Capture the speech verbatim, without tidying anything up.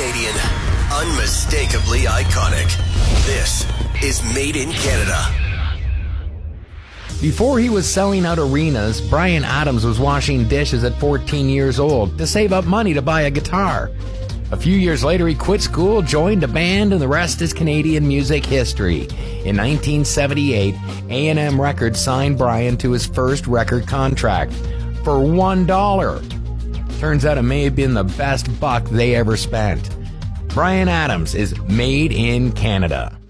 Canadian. Unmistakably iconic. This is Made in Canada. Before he was selling out arenas, Bryan Adams was washing dishes at fourteen years old to save up money to buy a guitar. A few years later, he quit school, joined a band, and the rest is Canadian music history. In nineteen seventy-eight, A and M Records signed Bryan to his first record contract for one dollar. Turns out it may have been the best buck they ever spent. Bryan Adams is Made in Canada.